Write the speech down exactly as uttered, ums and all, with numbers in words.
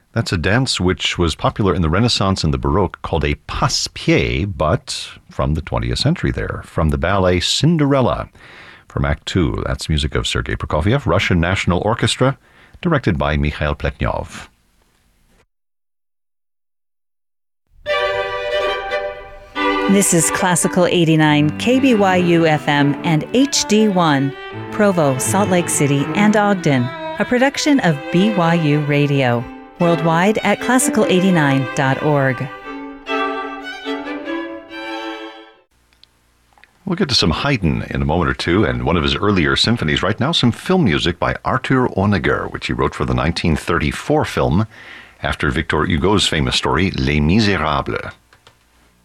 That's a dance which was popular in the Renaissance and the Baroque called a passe-pied, but from the twentieth century there, from the ballet Cinderella from Act Two. That's music of Sergei Prokofiev, Russian National Orchestra, directed by Mikhail Pletnyov. This is Classical eighty-nine, K B Y U F M and H D one, Provo, Salt Lake City, and Ogden, a production of B Y U Radio. Worldwide at classical eighty-nine dot org. We'll get to some Haydn in a moment or two, and one of his earlier symphonies. Right now, some film music by Arthur Honegger, which he wrote for the nineteen thirty-four film after Victor Hugo's famous story, Les Misérables.